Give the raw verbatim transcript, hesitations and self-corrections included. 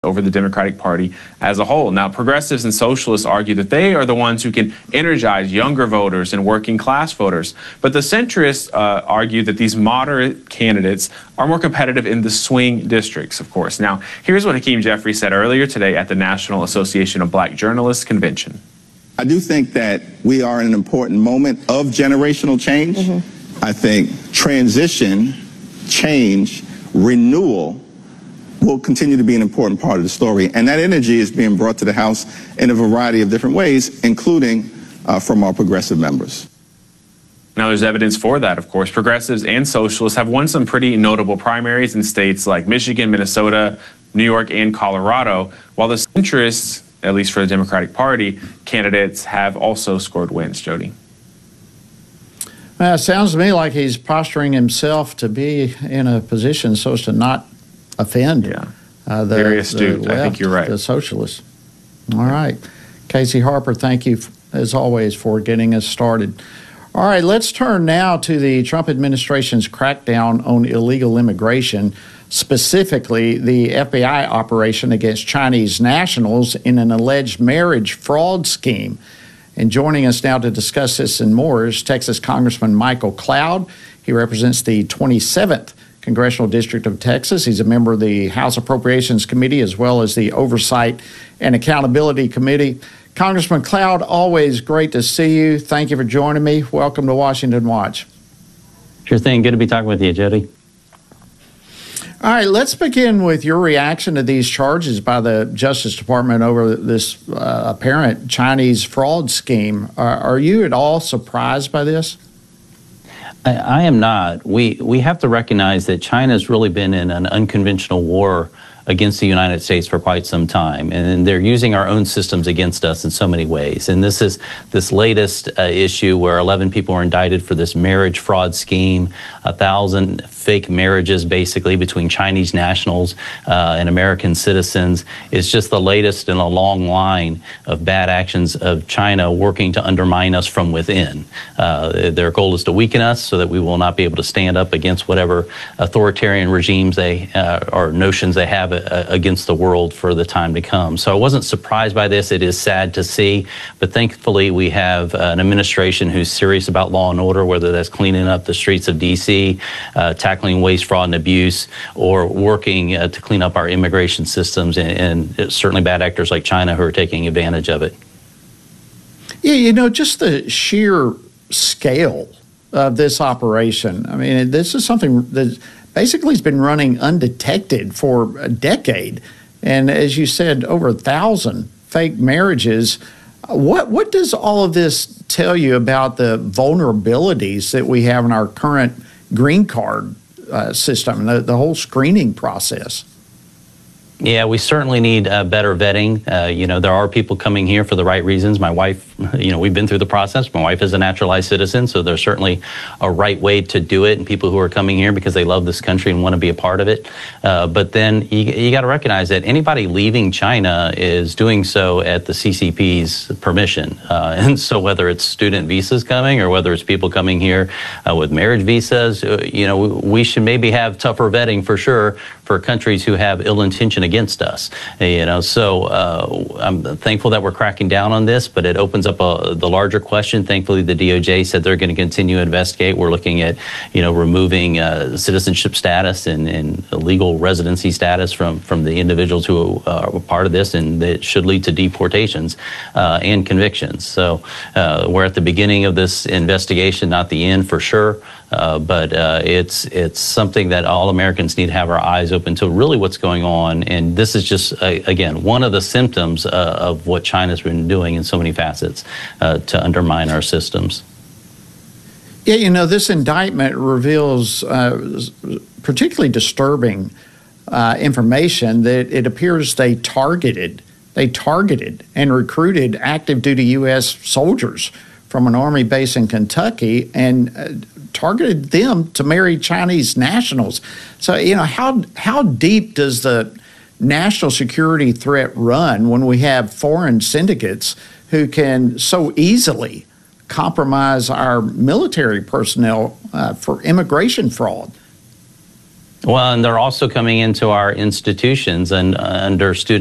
over the Democratic Party as a whole. Now, progressives and socialists argue that they are the ones who can energize younger voters and working class voters. But the centrists uh, argue that these moderate candidates are more competitive in the swing districts, of course. Now, here's what Hakeem Jeffries said earlier today at the National Association of Black Journalists convention. I do think that we are in an important moment of generational change. Mm-hmm. I think transition, change, renewal will continue to be an important part of the story. And that energy is being brought to the House in a variety of different ways, including uh, from our progressive members. Now, there's evidence for that, of course. Progressives and socialists have won some pretty notable primaries in states like Michigan, Minnesota, New York, and Colorado, while the centrists, at least for the Democratic Party, candidates have also scored wins. Jody. Uh, sounds to me like he's posturing himself to be in a position so as to not offend yeah. uh, the, Very astute. the left, I think you're right. the socialists. All right. Casey Harper, thank you, as always, for getting us started. All right, let's turn now to the Trump administration's crackdown on illegal immigration, specifically the F B I operation against Chinese nationals in an alleged marriage fraud scheme. And joining us now to discuss this and more is Texas Congressman Michael Cloud. He represents the twenty-seventh Congressional District of Texas. He's a member of the House Appropriations Committee as well as the Oversight and Accountability Committee. Congressman Cloud, always great to see you. Thank you for joining me. Welcome to Washington Watch. Sure thing. Good to be talking with you, Jody. All right, let's begin with your reaction to these charges by the Justice Department over this uh, apparent Chinese fraud scheme. Are, are you at all surprised by this? I, I am not. We we have to recognize that China's really been in an unconventional war against the United States for quite some time, and they're using our own systems against us in so many ways. And this is this latest uh, issue where eleven people are indicted for this marriage fraud scheme, a thousand fake marriages basically between Chinese nationals uh, and American citizens. Is just the latest in a long line of bad actions of China working to undermine us from within. Uh, their goal is to weaken us so that we will not be able to stand up against whatever authoritarian regimes they uh, or notions they have against the world for the time to come. So I wasn't surprised by this. It is sad to see, but thankfully we have an administration who's serious about law and order, whether that's cleaning up the streets of D C, uh, tackling waste, fraud, and abuse, or working uh, to clean up our immigration systems, and, and certainly bad actors like China who are taking advantage of it. Yeah, you know, just the sheer scale of this operation. I mean, this is something that basically has been running undetected for a decade. And as you said, over a thousand fake marriages. What what does all of this tell you about the vulnerabilities that we have in our current green card uh, system, the, the whole screening process? Yeah, we certainly need uh, better vetting. Uh, you know, there are people coming here for the right reasons. My wife, you know, we've been through the process. My wife is a naturalized citizen, so there's certainly a right way to do it, and people who are coming here because they love this country and want to be a part of it. Uh, but then you, you got to recognize that anybody leaving China is doing so at the C C P's permission. Uh, and so whether it's student visas coming or whether it's people coming here uh, with marriage visas, uh, you know, we, we should maybe have tougher vetting for sure for countries who have ill intention against us. You know, so uh, I'm thankful that we're cracking down on this, but it opens up a, the larger question. Thankfully, the D O J said they're going to continue to investigate. We're looking at, you know, removing uh, citizenship status and, and legal residency status from, from the individuals who are part of this, and that should lead to deportations uh, and convictions. So uh, we're at the beginning of this investigation, not the end for sure. Uh, but uh, it's it's something that all Americans need to have our eyes open to really what's going on. And this is just, uh, again, one of the symptoms uh, of what China's been doing in so many facets uh, to undermine our systems. Yeah, you know, this indictment reveals uh, particularly disturbing uh, information that it appears they targeted, they targeted and recruited active duty U S soldiers from an Army base in Kentucky and uh, targeted them to marry Chinese nationals. So, you know, how how deep does the national security threat run when we have foreign syndicates who can so easily compromise our military personnel uh, for immigration fraud? Well, and they're also coming into our institutions and uh, under student